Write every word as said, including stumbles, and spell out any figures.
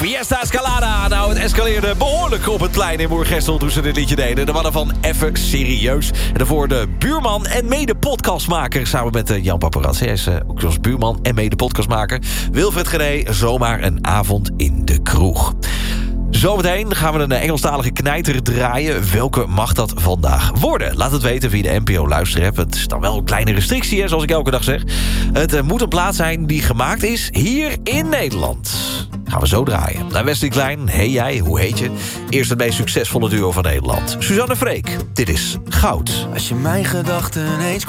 Fiesta Escalada. Nou, het escaleerde behoorlijk op het plein in Moergestel toen ze dit liedje deden. De mannen van Even Serieus. En daarvoor de buurman en mede-podcastmaker. Samen met Jan Paparazzi. Hij is uh, ook als buurman en mede-podcastmaker. Wilfred Gené, zomaar een avond in de kroeg. Zometeen gaan we een Engelstalige knijter draaien. Welke mag dat vandaag worden? Laat het weten via de N P O-luisterapp. Het is dan wel een kleine restrictie, hè, zoals ik elke dag zeg. Het uh, moet een plaat zijn die gemaakt is hier in Nederland. Gaan we zo draaien. Naar Wesley Klein, hey jij, hoe heet je? Eerst het meest succesvolle duo van Nederland. Suzanne Freek, dit is Goud. Als je mijn gedachten eens